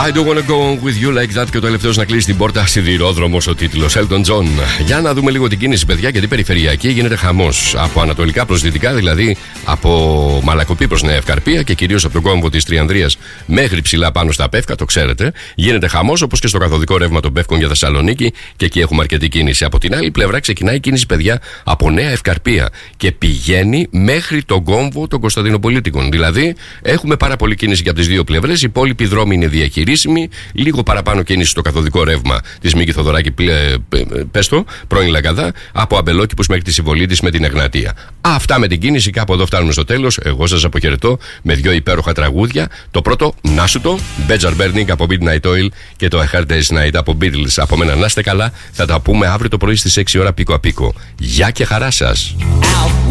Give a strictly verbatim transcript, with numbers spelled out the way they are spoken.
I don't wanna go on with you like that. Και ο τελευταίος να κλείσει την πόρτα. Σιδηρόδρομος ο τίτλος. Elton John. Για να δούμε λίγο την κίνηση, παιδιά, γιατί περιφερειακή γίνεται χαμός. Από ανατολικά προς δυτικά, δηλαδή από Μαλακοπή προς Νέα Ευκαρπία και κυρίως από τον κόμβο της Τριανδρίας μέχρι ψηλά πάνω στα Πεύκα, το ξέρετε. Γίνεται χαμός, όπως και στο καθοδικό ρεύμα των Πεύκων για Θεσσαλονίκη, και εκεί έχουμε αρκετή κίνηση. Από την άλλη πλευρά ξεκινάει η κίνηση, παιδιά, από Νέα Ευκαρπία και πηγαίνει μέχρι τον κόμβο των Κωνσταντινοπολίτικων. Δηλαδή έχουμε πάρα πολλή κίνηση και από τις δύο πλευρές. Οι υπόλοιποι δρόμοι είναι διαχειρίσιμοι. Λίγο παραπάνω κίνηση στο καθοδικό ρεύμα της Μίκη Θοδωράκη, πες το, πρώην Λαγκαδά, από Αμπελόκηπους μέχρι τη Συμβολή της με την Εγνατία. Αυτά με την κίνηση, κάπου εδώ φτάνουμε στο τέλος. Εγώ σας αποχαιρετώ με δύο υπέροχα τραγούδια. Το πρώτο, να σου το, Bedjar Burning από Midnight Oil και το A Hard Day's Night από Beatles. Από μένα να είστε καλά. Θα τα πούμε αύριο το πρωί στις έξι ώρα πίκο απίκο. Γεια και χαρά σας.